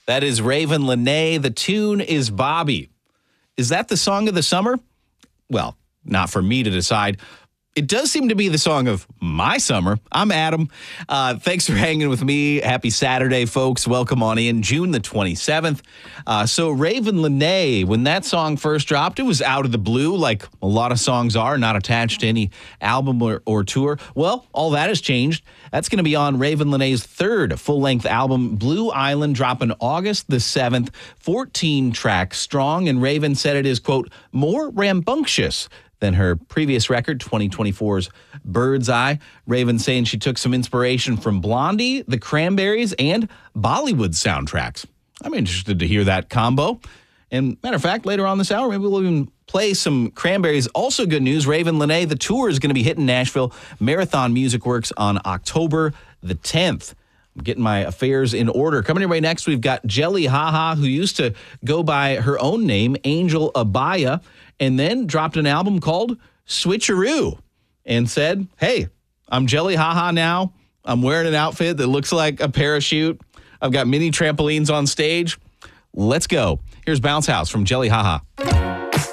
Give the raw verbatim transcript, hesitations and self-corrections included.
That is Raven Lenae. The tune is Bobby. Is that the song of the summer? Well, not for me to decide. It does seem to be the song of my summer. I'm Adam. Uh, thanks for hanging with me. Happy Saturday, folks. Welcome on in. June the twenty-seventh. Uh, so Raven Lenae, when that song first dropped, it was out of the blue, like a lot of songs are, not attached to any album or, or tour. Well, all that has changed. That's going to be on Raven Lenae's third full-length album, Blue Island, dropping August the seventh, fourteen tracks strong. And Raven said it is, quote, more rambunctious than her previous record, twenty twenty-four's Bird's Eye. Raven saying she took some inspiration from Blondie, the Cranberries, and Bollywood soundtracks. I'm interested to hear that combo. And matter of fact, later on this hour, maybe we'll even play some Cranberries. Also good news, Raven Lenae, the tour is going to be hitting Nashville. Marathon Music Works on October the tenth. I'm getting my affairs in order. Coming in right next, we've got Jelly Haha, who used to go by her own name, Angel Abaya, and then dropped an album called Switcheroo and said, hey, I'm Jelly Haha now. I'm wearing an outfit that looks like a parachute. I've got mini trampolines on stage. Let's go. Here's Bounce House from Jelly Haha.